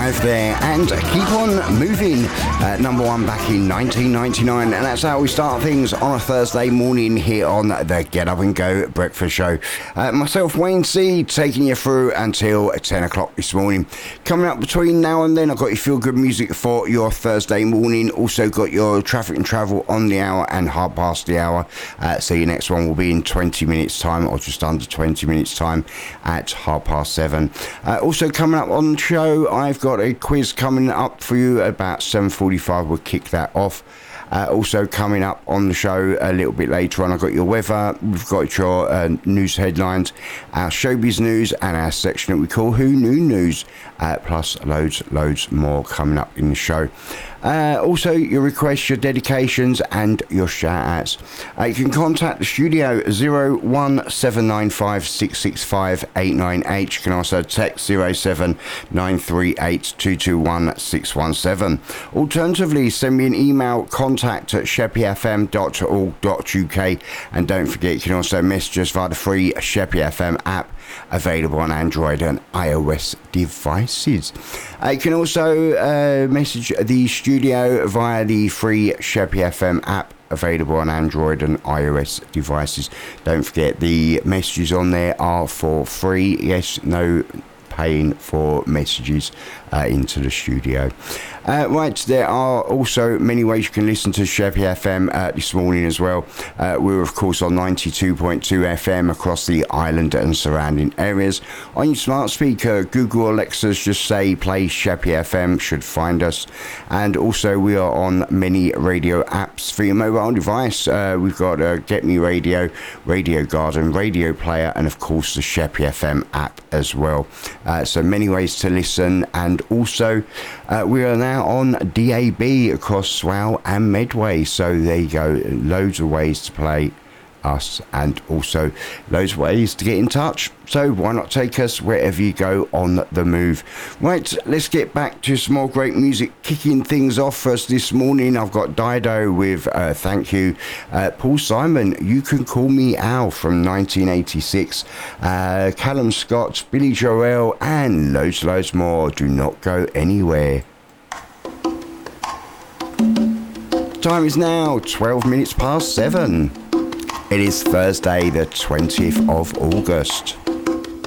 Drive there, and Keep On Moving, number one back in 1999, and that's how we start things on a Thursday morning here on the Get Up and Go Breakfast Show. Myself, Wayne C, taking you through until 10 o'clock this morning. Coming up between now and then, I've got your feel good music for your Thursday morning. Also got your traffic and travel on the hour and half past the hour. So your next one will be in 20 minutes time, or just under 20 minutes time, at 7:30. Also coming up on the show, I've got a quiz coming up for you about 7:45. We'll kick that off. Also coming up on the show a little bit later on, I've got your weather, we've got your news headlines, our showbiz news, and our section that we call Who Knew News, plus loads more coming up in the show. Also your requests, your dedications, and your shout outs. You can contact the studio 01795665898. You can also text 07938221617. Alternatively, send me an email, contact at sheppyfm.org.uk, and don't forget you can also message us via the free Sheppy FM app, available on Android and iOS devices. You can also message the studio via the free Sheppy FM app, available on Android and iOS devices. Don't forget the messages on there are for free. Yes, no paying for messages into the studio. Right, there are also many ways you can listen to Sheppy FM this morning as well. We're of course on 92.2 FM across the island and surrounding areas. On your smart speaker, Google Alexa's just say play Sheppy FM, should find us. And also we are on many radio apps for your mobile device. We've got Get Me Radio, Radio Garden, Radio Player, and of course the Sheppy FM app as well. So many ways to listen, and also we are now on DAB across Swale and Medway, so there you go, loads of ways to play us, and also loads of ways to get in touch, so why not take us wherever you go on the move. Right, let's get back to some more great music. Kicking things off first this morning, I've got Dido with Thank You, Paul Simon, You Can Call Me Al from 1986, Callum Scott, Billy Joel, and loads more. Do not go anywhere. Time is now 12 minutes past 7. It is Thursday the 20th of August.